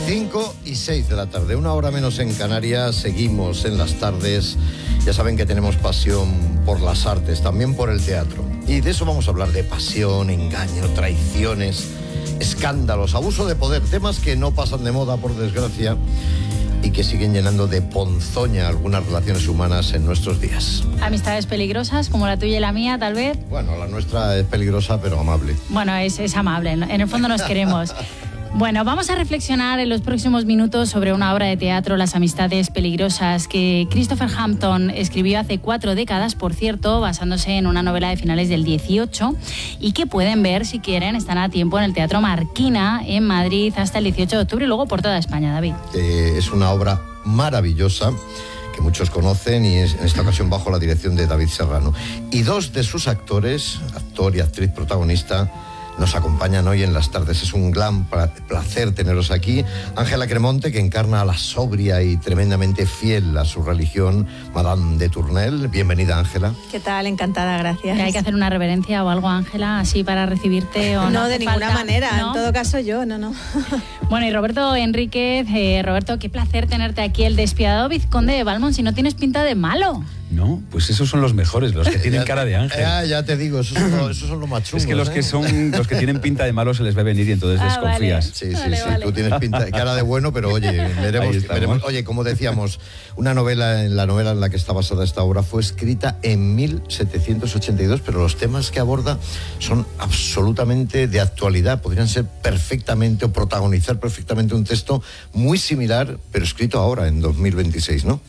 5:06 de la tarde, 1 hora menos en Canarias. Seguimos en las tardes. Ya saben que tenemos pasión por las artes, también por el teatro. Y de eso vamos a hablar, de pasión, engaño, traiciones, escándalos, abuso de poder, temas que no pasan de moda, por desgracia, y que siguen llenando de ponzoña algunas relaciones humanas en nuestros días. Amistades peligrosas, como la tuya y la mía, tal vez. Bueno, la nuestra es peligrosa, pero amable. Bueno, es amable, en el fondo nos queremos. Bueno, vamos a reflexionar en los próximos minutos sobre una obra de teatro, Las amistades peligrosas, que Christopher Hampton escribió hace 4 décadas, por cierto, basándose en una novela de finales del 18, y que pueden ver, si quieren, están a tiempo en el Teatro Marquina, en Madrid, hasta el 18 de octubre y luego por toda España, David. Es una obra maravillosa que muchos conocen y es en esta ocasión bajo la dirección de David Serrano. Y 2 de sus actores, actor y actriz protagonista, nos acompañan hoy en las tardes. Es un gran placer teneros aquí. Ángela Cremonte, que encarna a la sobria y tremendamente fiel a su religión, Madame de Tournelle. Bienvenida, Ángela. ¿Qué tal? Encantada, gracias. ¿Hay que hacer una reverencia o algo, Ángela, así para recibirte? ¿O no, de ninguna manera. ¿No? En todo caso, yo, no. Bueno, y Roberto Enríquez. Roberto, qué placer tenerte aquí, el despiadado vizconde de Valmont, si no tienes pinta de malo. No, pues esos son los mejores, los que tienen cara de ángel. Ya te digo, esos son los más chungos. Es que los que tienen pinta de malo se les ve venir y entonces desconfías. Vale. Sí, tú tienes cara de bueno, pero oye, veremos. Oye, como decíamos, la novela en la que está basada esta obra fue escrita en 1782, pero los temas que aborda son absolutamente de actualidad. Podrían ser perfectamente o protagonizar perfectamente un texto muy similar, pero escrito ahora, en 2026, ¿no?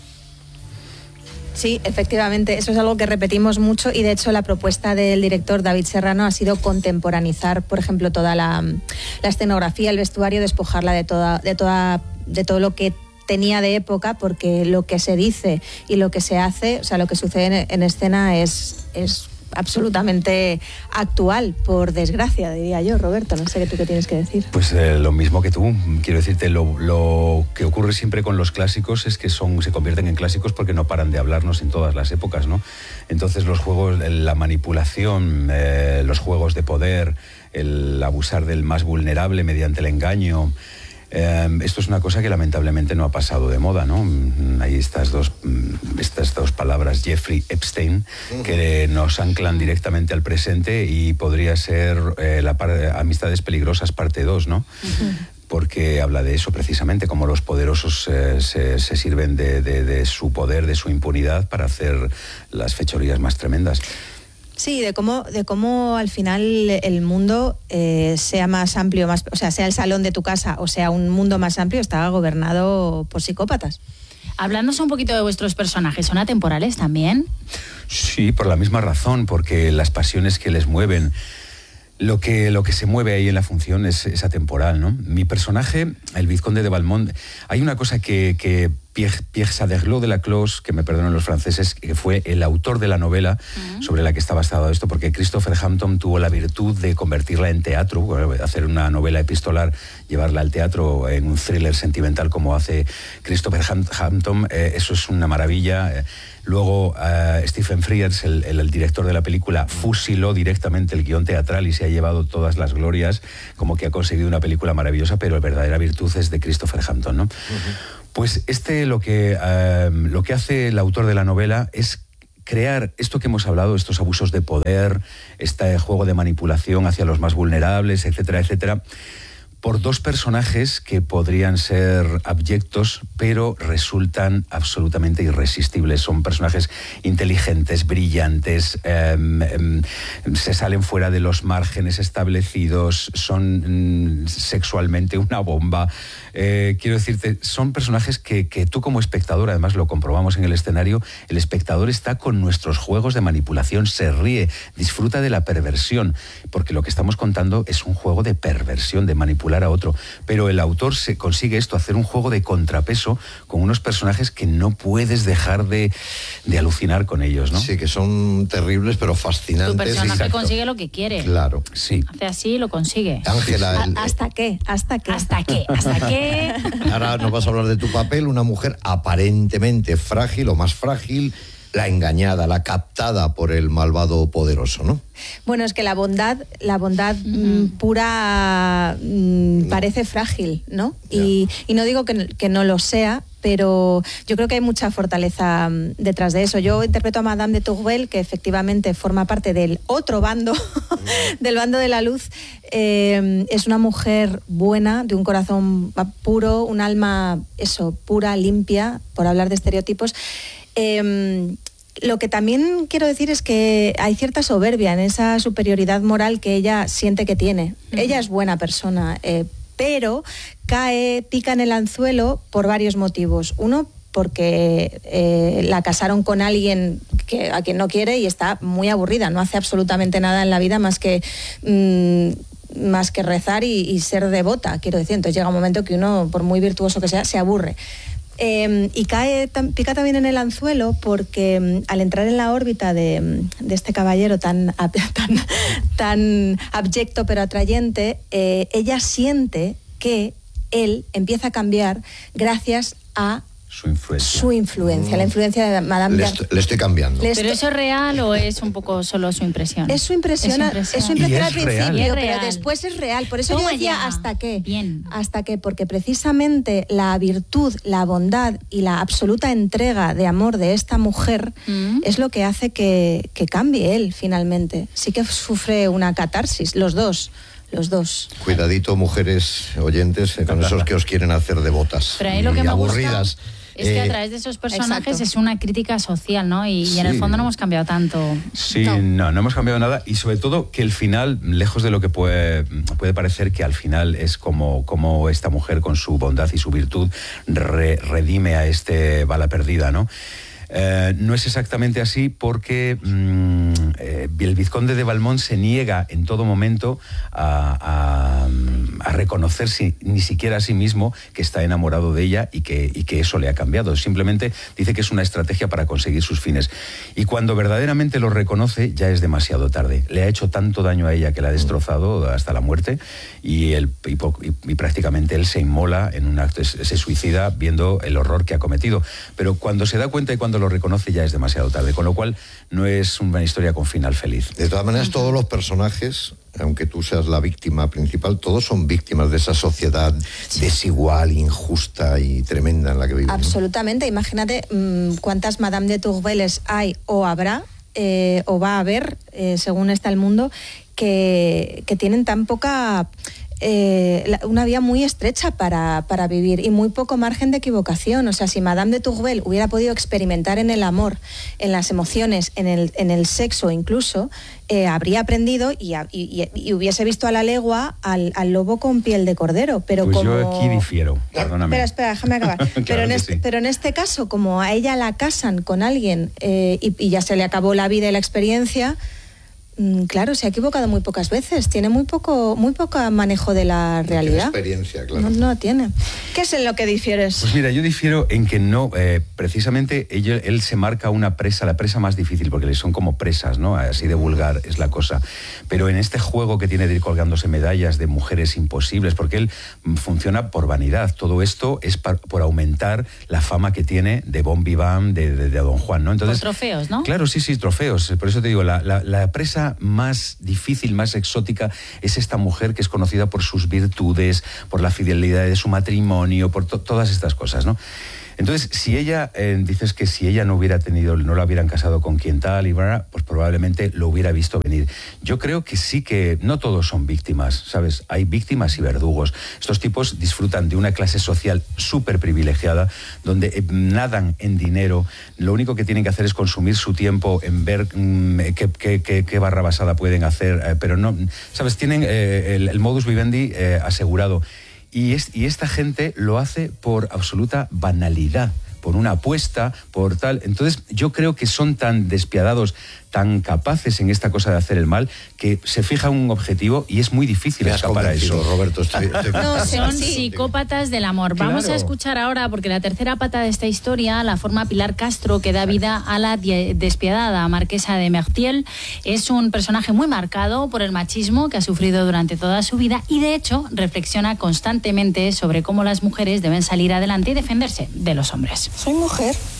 Sí, efectivamente, eso es algo que repetimos mucho y de hecho la propuesta del director David Serrano ha sido contemporaneizar, por ejemplo, toda la escenografía, el vestuario, despojarla de todo lo que tenía de época, porque lo que se dice y lo que se hace, o sea, lo que sucede en escena es absolutamente actual, por desgracia, diría yo. Roberto, no sé tú qué tienes que decir. Pues lo mismo que tú. Quiero decirte, lo que ocurre siempre con los clásicos es que se convierten en clásicos porque no paran de hablarnos en todas las épocas, ¿no? Entonces los juegos, la manipulación, los juegos de poder, el abusar del más vulnerable mediante el engaño, esto es una cosa que lamentablemente no ha pasado de moda, ¿no? Hay estas dos palabras, Jeffrey Epstein, que nos anclan directamente al presente, y podría ser Amistades peligrosas parte 2, ¿no? Porque habla de eso precisamente, cómo los poderosos se sirven de su poder, de su impunidad, para hacer las fechorías más tremendas. Sí, de cómo al final el mundo sea más amplio, sea el salón de tu casa o sea un mundo más amplio, está gobernado por psicópatas. Hablándose un poquito de vuestros personajes, ¿son atemporales también? Sí, por la misma razón, porque las pasiones que les mueven, lo que se mueve ahí en la función es atemporal, ¿no? Mi personaje, el vizconde de Valmont, hay una cosa que Pierre Saderlot de la Clos, que me perdonen los franceses, que fue el autor de la novela sobre la que está basado esto, porque Christopher Hampton tuvo la virtud de convertirla en teatro, hacer una novela epistolar, llevarla al teatro en un thriller sentimental como hace Christopher Hampton. Eso es una maravilla. Luego Stephen Frears, el director de la película, fusiló directamente el guión teatral y se ha llevado todas las glorias, como que ha conseguido una película maravillosa, pero la verdadera virtud es de Christopher Hampton, ¿no? Pues lo que hace el autor de la novela es crear esto que hemos hablado, estos abusos de poder, este juego de manipulación hacia los más vulnerables, etcétera, etcétera, por 2 personajes que podrían ser abyectos, pero resultan absolutamente irresistibles. Son personajes inteligentes, brillantes, se salen fuera de los márgenes establecidos, son sexualmente una bomba. Quiero decirte, son personajes que tú como espectador, además lo comprobamos en el escenario, el espectador está con nuestros juegos de manipulación, se ríe, disfruta de la perversión, porque lo que estamos contando es un juego de perversión, de manipular a otro, pero el autor se consigue hacer un juego de contrapeso con unos personajes que no puedes dejar de alucinar con ellos, ¿no? Sí, que son terribles pero fascinantes. Tu personaje consigue lo que quiere. Claro, sí. Hace así y lo consigue. Ángela, ¿Hasta qué? ¿Hasta qué? ahora nos vas a hablar de tu papel, una mujer aparentemente frágil o más frágil, la engañada, la captada por el malvado poderoso, ¿no? Bueno, es que la bondad pura parece frágil, ¿no? Y no digo que no lo sea, pero yo creo que hay mucha fortaleza detrás de eso. Yo interpreto a Madame de Tourvel, que efectivamente forma parte del otro bando, del bando de la luz. Es una mujer buena, de un corazón puro, un alma, pura, limpia, por hablar de estereotipos. Lo que también quiero decir es que hay cierta soberbia en esa superioridad moral que ella siente que tiene. Ella es buena persona, pero pica en el anzuelo por varios motivos. Uno, porque la casaron con alguien a quien no quiere y está muy aburrida, no hace absolutamente nada en la vida más que rezar y ser devota, quiero decir. Entonces llega un momento que uno, por muy virtuoso que sea, se aburre. Y pica también en el anzuelo porque al entrar en la órbita de este caballero tan abyecto pero atrayente, ella siente que él empieza a cambiar gracias a su influencia, la influencia de Madame Le estoy cambiando. ¿Pero eso es real o es un poco solo su impresión? Es su impresión al principio, pero después es real. Por eso yo decía ya. ¿hasta qué? Bien. ¿Hasta qué? Porque precisamente la virtud, la bondad y la absoluta entrega de amor de esta mujer es lo que hace que cambie él finalmente. Sí que sufre una catarsis, los dos. Cuidadito, mujeres oyentes, con esos que os quieren hacer devotas. Pero ahí lo que me aburridas. Gusta es que a través de esos personajes exacto. es una crítica social, ¿no? Y en el fondo no hemos cambiado tanto. Sí, no hemos cambiado nada. Y sobre todo que el final, lejos de lo que puede parecer, que al final es como esta mujer con su bondad y su virtud redime a este bala perdida, ¿no? No es exactamente así porque el vizconde de Valmont se niega en todo momento a reconocerse ni siquiera a sí mismo que está enamorado de ella y que eso le ha cambiado. Simplemente dice que es una estrategia para conseguir sus fines. Y cuando verdaderamente lo reconoce ya es demasiado tarde. Le ha hecho tanto daño a ella que la ha destrozado hasta la muerte y prácticamente él se inmola en un acto, se suicida viendo el horror que ha cometido. Pero cuando se da cuenta y cuando lo reconoce ya es demasiado tarde, con lo cual no es una historia con final feliz. De todas maneras, todos los personajes, aunque tú seas la víctima principal, todos son víctimas de esa sociedad desigual, injusta y tremenda en la que vivimos. Absolutamente. ¿No? Imagínate cuántas Madame de Tourveles hay o habrá o va a haber, según está el mundo, que tienen tan poca... una vía muy estrecha para vivir y muy poco margen de equivocación. O sea, si Madame de Tourvel hubiera podido experimentar en el amor, en las emociones, en el sexo incluso, habría aprendido y hubiese visto a la legua al lobo con piel de cordero. Pero pues como... yo aquí difiero, perdóname. Espera, déjame acabar. Claro pero en este caso, como a ella la casan con alguien y ya se le acabó la vida y la experiencia... Claro, se ha equivocado muy pocas veces, tiene muy poco manejo de la realidad. Experiencia, claro. No tiene. ¿Qué es en lo que difieres? Pues mira, yo difiero en que no, precisamente él se marca una presa, la presa más difícil, porque son como presas, ¿no? Así de vulgar es la cosa. Pero en este juego que tiene de ir colgándose medallas de mujeres imposibles, porque él funciona por vanidad, todo esto es por aumentar la fama que tiene de bon vivant, de Don Juan, ¿no? Entonces, por trofeos, ¿no? Claro, sí, trofeos. Por eso te digo, la presa más difícil, más exótica es esta mujer que es conocida por sus virtudes, por la fidelidad de su matrimonio, por todas estas cosas, ¿no? Entonces, si ella, dices que si ella no la hubieran casado con quien tal, pues probablemente lo hubiera visto venir. Yo creo que sí, que no todos son víctimas, ¿sabes? Hay víctimas y verdugos. Estos tipos disfrutan de una clase social súper privilegiada, donde nadan en dinero. Lo único que tienen que hacer es consumir su tiempo en ver qué barrabasada pueden hacer, pero no, ¿sabes? Tienen el modus vivendi asegurado. Y esta gente lo hace por absoluta banalidad, por una apuesta, por tal. Entonces yo creo que son tan despiadados, tan capaces en esta cosa de hacer el mal, que se fija un objetivo y es muy difícil escapar a eso. Roberto, no, son psicópatas del amor. Claro. Vamos a escuchar ahora, porque la tercera pata de esta historia la forma Pilar Castro, que da vida a la despiadada marquesa de Mertiel. Es un personaje muy marcado por el machismo que ha sufrido durante toda su vida y de hecho reflexiona constantemente sobre cómo las mujeres deben salir adelante y defenderse de los hombres. Soy mujer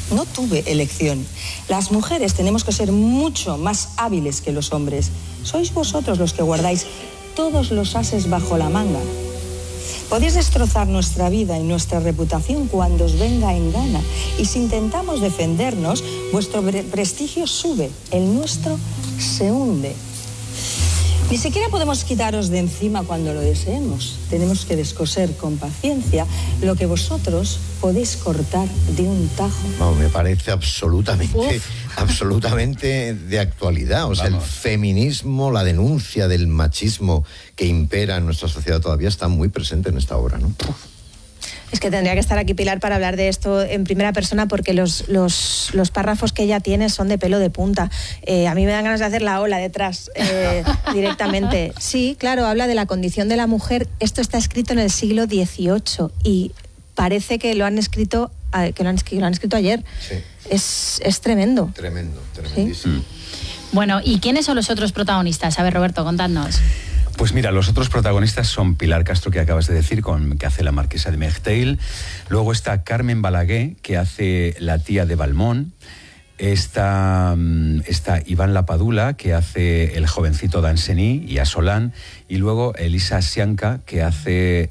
No tuve elección. Las mujeres tenemos que ser mucho más hábiles que los hombres. Sois vosotros los que guardáis todos los ases bajo la manga. Podéis destrozar nuestra vida y nuestra reputación cuando os venga en gana. Y si intentamos defendernos, vuestro prestigio sube, el nuestro se hunde. Ni siquiera podemos quitaros de encima cuando lo deseemos. Tenemos que descoser con paciencia lo que vosotros podéis cortar de un tajo. No, me parece absolutamente de actualidad. O sea, el feminismo, la denuncia del machismo que impera en nuestra sociedad todavía está muy presente en esta obra, ¿no? Es que tendría que estar aquí Pilar para hablar de esto en primera persona, porque los párrafos que ella tiene son de pelo de punta. A mí me dan ganas de hacer la ola detrás directamente. Sí, claro, habla de la condición de la mujer. Esto está escrito en el siglo XVIII y parece que lo han escrito ayer. Sí. Es tremendo. Tremendísimo. ¿Sí? Bueno, ¿y quiénes son los otros protagonistas? A ver, Roberto, contadnos. Pues mira, los otros protagonistas son Pilar Castro, que acabas de decir, que hace la marquesa de Merteuil. Luego está Carmen Balaguer, que hace la tía de Valmont. Está Iván Lapadula, que hace el jovencito Danceny y a Solán. Y luego Elisa Sianca, que hace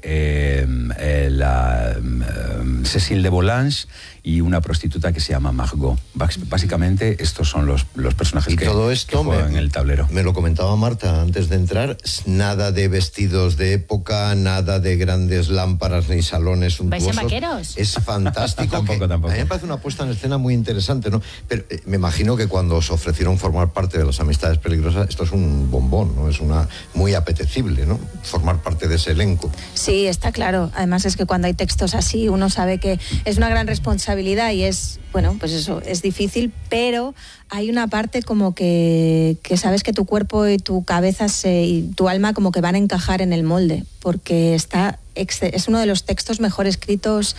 Cécile de Volanges y una prostituta que se llama Margot. Básicamente estos son los personajes que juegan en el tablero. Me lo comentaba Marta antes de entrar, nada de vestidos de época, nada de grandes lámparas ni salones suntuosos. ¿Vais en vaqueros? Es fantástico. Tampoco. A mí me parece una puesta en escena muy interesante, ¿no? Pero me imagino que cuando os ofrecieron formar parte de las Amistades Peligrosas, esto es un bombón, ¿no? Es muy apetecible, ¿no? Formar parte de ese elenco. Sí, está claro. Además es que cuando hay textos así, uno sabe que es una gran responsabilidad y es, bueno, pues eso, es difícil, pero hay una parte como que sabes que tu cuerpo y tu cabeza y tu alma como que van a encajar en el molde, porque es uno de los textos mejor escritos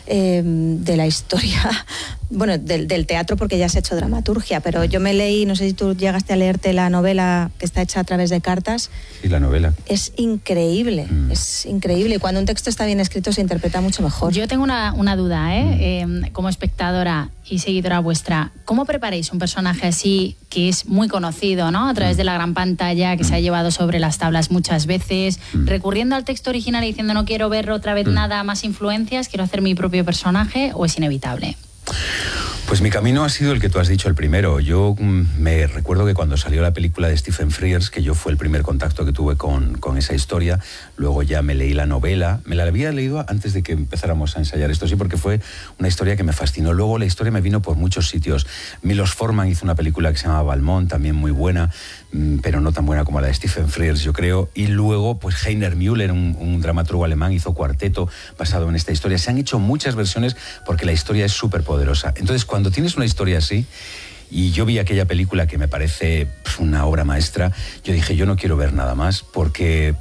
de la historia, bueno, del teatro, porque ya se ha hecho dramaturgia, pero yo me leí, no sé si tú llegaste a leerte la novela que está hecha a través de cartas. Sí, la novela. Es increíble, es increíble. Y cuando un texto está bien escrito se interpreta mucho mejor. Yo tengo una duda, como espectadora y seguidora vuestra, ¿cómo preparáis un personaje así que es muy conocido, ¿no? A través de la gran pantalla, que se ha llevado sobre las tablas muchas veces, recurriendo al texto original y diciendo no quiero ver otra vez nada más influencias, quiero hacer mi propio personaje, o es inevitable? Pues mi camino ha sido el que tú has dicho, el primero. Yo me recuerdo que cuando salió la película de Stephen Frears, que yo fue el primer contacto que tuve con esa historia, luego ya me leí la novela, me la había leído antes de que empezáramos a ensayar esto, sí, porque fue una historia que me fascinó. Luego la historia me vino por muchos sitios. Milos Forman hizo una película que se llama Valmont, también muy buena, pero no tan buena como la de Stephen Frears, yo creo. Y luego, pues Heiner Müller, un dramaturgo alemán, hizo Cuarteto basado en esta historia. Se han hecho muchas versiones porque la historia es súper poderosa. Entonces, cuando tienes una historia así, y yo vi aquella película que me parece una obra maestra, yo dije, yo no quiero ver nada más, porque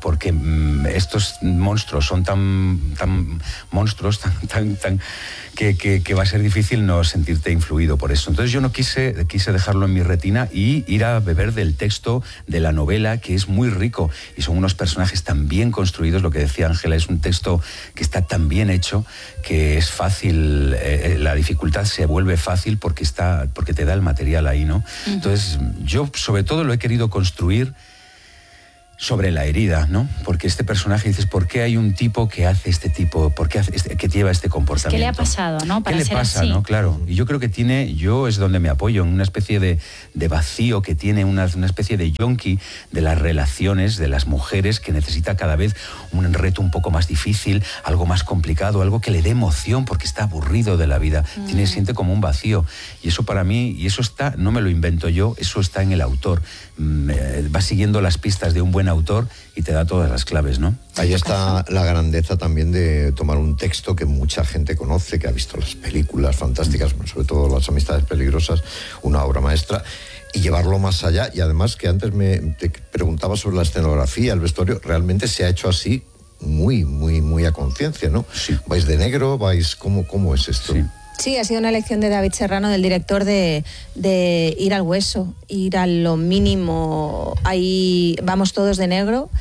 estos monstruos son tan monstruos, que va a ser difícil no sentirte influido por eso. Entonces yo no quise dejarlo en mi retina y ir a beber del texto de la novela, que es muy rico, y son unos personajes tan bien construidos. Lo que decía Ángela, es un texto que está tan bien hecho que es fácil, la dificultad se vuelve fácil porque te da el material ahí, ¿no? Entonces yo sobre todo lo he querido construir sobre la herida, ¿no? Porque este personaje, dices, ¿por qué hay un tipo que hace este tipo, que lleva este comportamiento? ¿Qué le ha pasado, no? Para ¿Qué le ser pasa, así? no? Claro. Y yo creo que es donde me apoyo, en una especie de vacío que tiene, una especie de yonki de las relaciones de las mujeres, que necesita cada vez un reto un poco más difícil, algo más complicado, algo que le dé emoción porque está aburrido de la vida. Siente como un vacío. Y eso para mí, no me lo invento yo, eso está en el autor. Va siguiendo las pistas de un buen autor y te da todas las claves, ¿no? Ahí está la grandeza también de tomar un texto que mucha gente conoce, que ha visto las películas fantásticas, sobre todo Las Amistades Peligrosas, una obra maestra, y llevarlo más allá. Y además, que antes te preguntaba sobre la escenografía, el vestuario, realmente se ha hecho así muy, muy, muy a conciencia, ¿no? Sí. ¿Vais de negro? ¿Cómo es esto? Sí. Sí, ha sido una elección de David Serrano, del director, de ir al hueso, ir a lo mínimo. Ahí vamos todos de negro.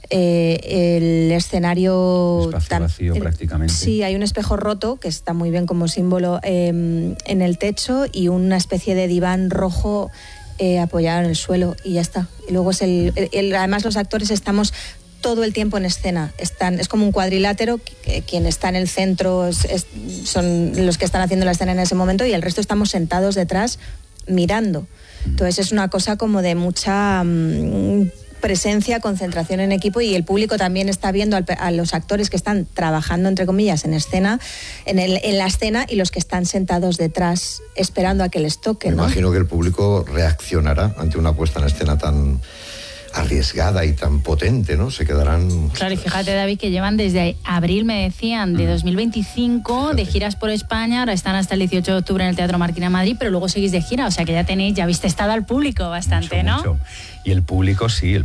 El escenario... Espacio vacío prácticamente. Sí, hay un espejo roto, que está muy bien como símbolo en el techo, y una especie de diván rojo apoyado en el suelo, y ya está. Y luego es además los actores estamos todo el tiempo en escena. Es como un cuadrilátero, quien está en el centro son los que están haciendo la escena en ese momento, y el resto estamos sentados detrás mirando. Entonces es una cosa como de mucha presencia, concentración en equipo, y el público también está viendo a los actores que están trabajando, entre comillas, en escena, en la escena, y los que están sentados detrás esperando a que les toque, ¿no? Me imagino que el público reaccionará ante una puesta en escena tan arriesgada y tan potente, ¿no? Se quedarán... Claro, y fíjate, David, que llevan desde abril, me decían, de 2025, fíjate, de giras por España. Ahora están hasta el 18 de octubre en el Teatro Marquina Madrid, pero luego seguís de gira, o sea que ya habéis testado al público bastante, ¿no? Mucho. Y el público, sí,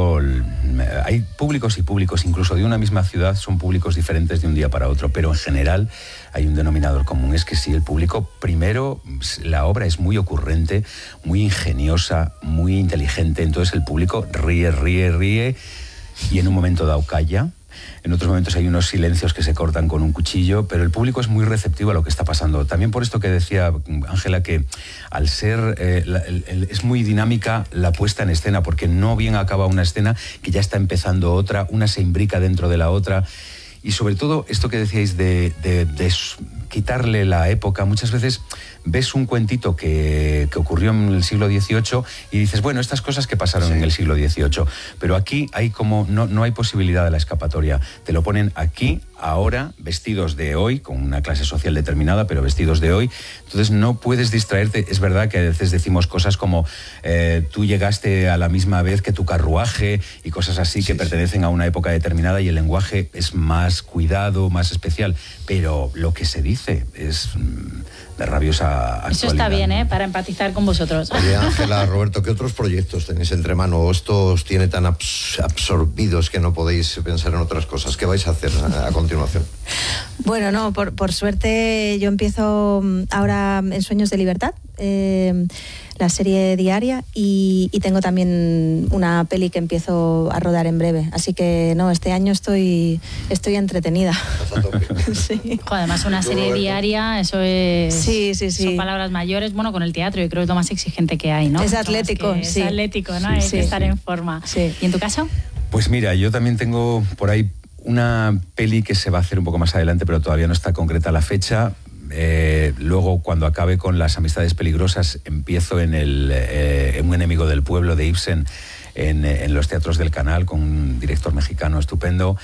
hay públicos y públicos, incluso de una misma ciudad, son públicos diferentes de un día para otro, pero en general hay un denominador común, es que sí, el público, primero, la obra es muy ocurrente, muy ingeniosa, muy inteligente, entonces el público ríe, y en un momento dado calla. En otros momentos hay unos silencios que se cortan con un cuchillo, pero el público es muy receptivo a lo que está pasando. También por esto que decía Ángela, que al ser es muy dinámica la puesta en escena, porque no bien acaba una escena que ya está empezando otra, una se imbrica dentro de la otra. Y sobre todo esto que decíais de quitarle la época. Muchas veces ves un cuentito que ocurrió en el siglo XVIII y dices, bueno, estas cosas que pasaron en el siglo XVIII. Pero aquí hay como no hay posibilidad de la escapatoria. Te lo ponen aquí, ahora, vestidos de hoy, con una clase social determinada, pero vestidos de hoy. Entonces no puedes distraerte. Es verdad que a veces decimos cosas como tú llegaste a la misma vez que tu carruaje y cosas así que pertenecen a una época determinada, y el lenguaje es más cuidado, más especial. Pero lo que se dice es de rabiosa actualidad. Eso está bien, para empatizar con vosotros. Oye, Ángela, Roberto, ¿qué otros proyectos tenéis entre manos? ¿O esto os tiene tan absorbidos que no podéis pensar en otras cosas? ¿Qué vais a hacer a continuación? Bueno, no, por suerte yo empiezo ahora en Sueños de Libertad, la serie diaria, y tengo también una peli que empiezo a rodar en breve. Así que no, este año estoy entretenida. Sí. Además, una serie diaria, eso es... Sí. Son palabras mayores. Bueno, con el teatro yo creo que es lo más exigente que hay, ¿no? Es atlético, sí. Es atlético, ¿no? Hay que estar en forma. Sí. ¿Y en tu caso? Pues mira, yo también tengo por ahí una peli que se va a hacer un poco más adelante, pero todavía no está concreta la fecha. Luego, cuando acabe con Las amistades peligrosas, empiezo en Un enemigo del pueblo de Ibsen en los teatros del Canal, con un director mexicano estupendo,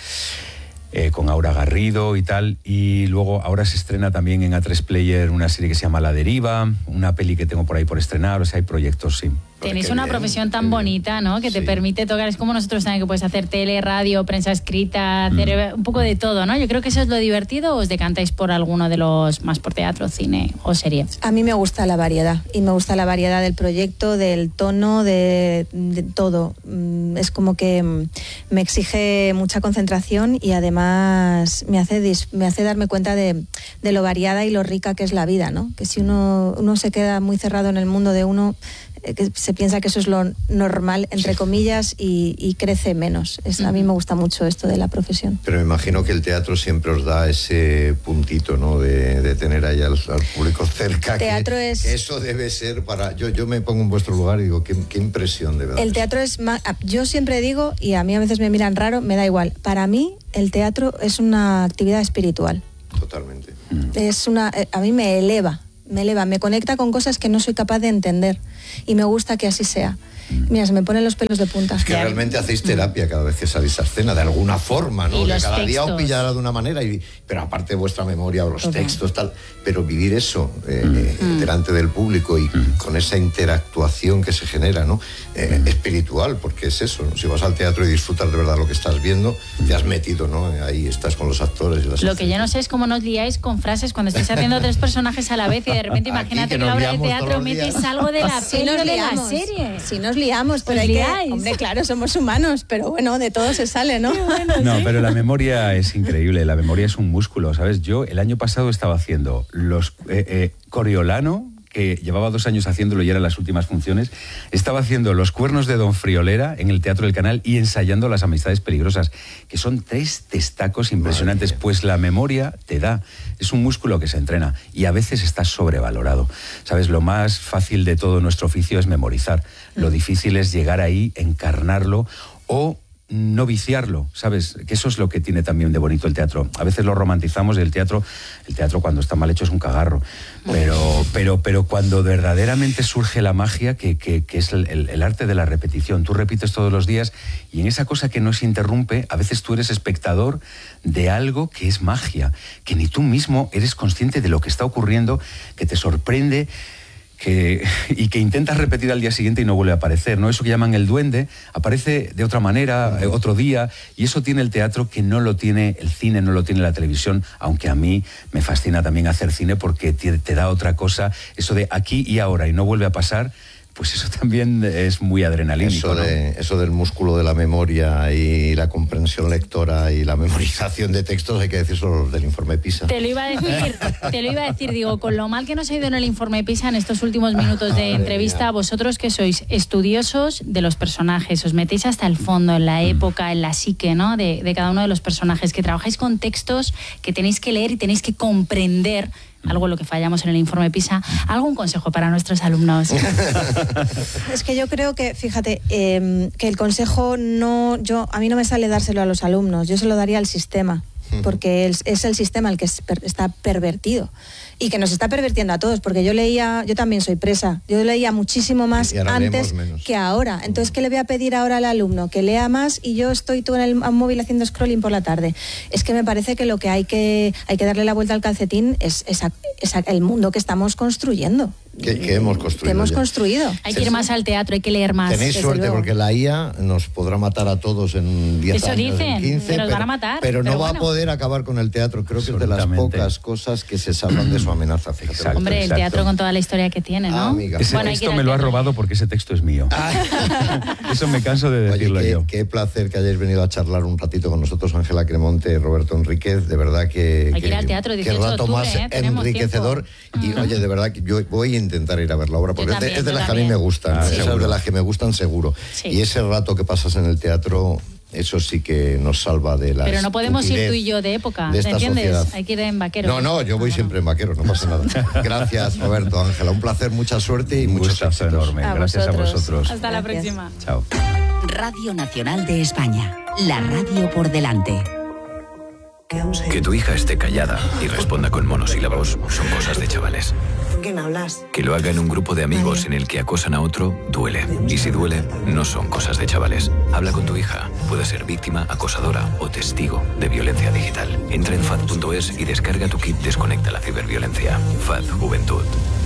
con Aura Garrido y tal. Y luego ahora se estrena también en A3 Player una serie que se llama La Deriva, una peli que tengo por ahí por estrenar. O sea, hay proyectos, sí. Tenéis una profesión tan bonita, ¿no? Que te permite tocar, es como nosotros también, que puedes hacer tele, radio, prensa escrita, hacer un poco de todo, ¿no? Yo creo que eso es lo divertido. ¿O os decantáis por alguno de los, más por teatro, cine o serie? A mí me gusta la variedad, y me gusta la variedad del proyecto, del tono, de todo. Es como que me exige mucha concentración, y además me hace darme cuenta de lo variada y lo rica que es la vida, ¿no? Que si uno se queda muy cerrado en el mundo de uno, que se piensa que eso es lo normal, entre comillas, y crece menos. A mí me gusta mucho esto de la profesión. Pero me imagino que el teatro siempre os da ese puntito, ¿no? De tener ahí al público cerca. Teatro que es... Eso debe ser para... Yo me pongo en vuestro lugar y digo, qué impresión de verdad. El teatro es más... Yo siempre digo, y a mí a veces me miran raro, me da igual. Para mí, el teatro es una actividad espiritual. Totalmente. A mí me eleva, me conecta con cosas que no soy capaz de entender, y me gusta que así sea. Mira, se me ponen los pelos de punta. Es que realmente hacéis terapia cada vez que salís a escena, de alguna forma, ¿no? Y los cada textos. día os pillará de una manera, pero aparte vuestra memoria o los textos, tal. Pero vivir eso delante del público y con esa interactuación que se genera, ¿no? Espiritual, porque es eso, ¿no? Si vas al teatro y disfrutas de verdad lo que estás viendo, te has metido, ¿no? Ahí estás con los actores y las Lo que yo no sé es cómo nos liáis con frases cuando estáis haciendo 3 personajes a la vez, y de repente imagínate que la obra de teatro metes algo de la peli o de la serie. Sí nos liamos, pero hay que... Hombre, claro, somos humanos, pero bueno, de todo se sale, ¿no? No, pero la memoria es increíble, la memoria es un músculo, ¿sabes? Yo el año pasado estaba haciendo los Coriolano, que llevaba 2 años haciéndolo y eran las últimas funciones, estaba haciendo Los cuernos de Don Friolera en el Teatro del Canal y ensayando Las amistades peligrosas, que son 3 testacos impresionantes. Pues la memoria te da, es un músculo que se entrena y a veces está sobrevalorado. ¿Sabes? Lo más fácil de todo nuestro oficio es memorizar. Lo difícil es llegar ahí, encarnarlo o no viciarlo, ¿sabes? Que eso es lo que tiene también de bonito el teatro. A veces lo romantizamos y el teatro cuando está mal hecho es un cagarro. Pero cuando verdaderamente surge la magia, que es el arte de la repetición. Tú repites todos los días y en esa cosa que no se interrumpe, a veces tú eres espectador de algo que es magia, que ni tú mismo eres consciente de lo que está ocurriendo, que te sorprende, y que intentas repetir al día siguiente y no vuelve a aparecer, ¿no? Eso que llaman el duende, aparece de otra manera, otro día, y eso tiene el teatro que no lo tiene el cine, no lo tiene la televisión, aunque a mí me fascina también hacer cine porque te da otra cosa, eso de aquí y ahora y no vuelve a pasar. Pues eso también es muy adrenalínico, ¿no? Eso del músculo de la memoria y la comprensión lectora y la memorización de textos, hay que decir solo del informe PISA. Te lo iba a decir, digo, con lo mal que nos ha ido en el informe PISA en estos últimos minutos de entrevista, vosotros que sois estudiosos de los personajes, os metéis hasta el fondo, en la época, en la psique, ¿no? de cada uno de los personajes, que trabajáis con textos que tenéis que leer y tenéis que comprender, algo en lo que fallamos en el informe PISA. ¿Algún consejo para nuestros alumnos? Es que yo creo que, fíjate, que el consejo a mí no me sale dárselo a los alumnos, yo se lo daría al sistema, porque es el sistema el que está pervertido y que nos está pervirtiendo a todos, porque yo también soy presa, yo leía muchísimo más antes que ahora. Entonces, ¿qué le voy a pedir ahora al alumno? Que lea más y yo estoy todo en el móvil haciendo scrolling por la tarde. Es que me parece que lo que hay que darle la vuelta al calcetín es el mundo que estamos construyendo. Que hemos construido. Hay que ir más al teatro, hay que leer más. Tenéis suerte luego, porque la IA nos podrá matar a todos en 10 eso años, dicen, en 15, que nos van a matar. Pero no va a poder acabar con el teatro. Creo que es de las pocas cosas que se salvan de su amenaza. Fíjate. Exacto, hombre, el teatro con toda la historia que tiene, ¿no? Amiga. Ese texto me lo ha robado porque ese texto es mío. Eso me canso de decirlo. Oye, yo. Qué placer que hayáis venido a charlar un ratito con nosotros, Ángela Cremonte y Roberto Enríquez. De verdad que... Hay que ir al teatro 18 de octubre, más enriquecedor. Y oye, de verdad que yo voy a intentar ir a ver la obra, porque es de las que a mí me gustan. Esas de las que me gustan seguro. Sí. Y ese rato que pasas en el teatro, eso sí que nos salva de la... Pero no podemos ir tú y yo de época, de esta ¿entiendes? Sociedad. Hay que ir en vaqueros. No, yo voy siempre en vaqueros, no pasa nada. Gracias, Roberto, Ángela. Un placer, mucha suerte y muchos éxitos. Enorme. Gracias a vosotros. Hasta la próxima. Chao. Radio Nacional de España. La radio por delante. Que tu hija esté callada y responda con monosílabos son cosas de chavales. ¿Con quién hablas? Que lo haga en un grupo de amigos en el que acosan a otro, duele. Y si duele, no son cosas de chavales. Habla con tu hija. Puede ser víctima, acosadora o testigo de violencia digital. Entra en FAD.es y descarga tu kit Desconecta la ciberviolencia. FAD Juventud.